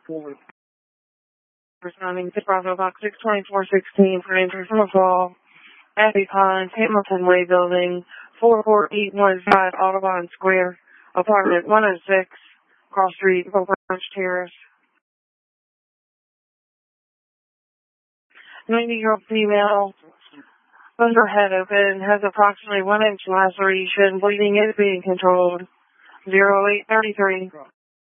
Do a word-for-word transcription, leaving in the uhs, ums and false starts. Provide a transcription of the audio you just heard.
Responding to Bravo Box six twenty-four sixteen for entry from a call. Abby Pines, Hamilton Way Building, four four eight one five Audubon Square, apartment one oh six, Cross Street, Branch Terrace. ninety-year-old female, with her head open, has approximately one inch laceration, bleeding is being controlled. zero eight thirty-three.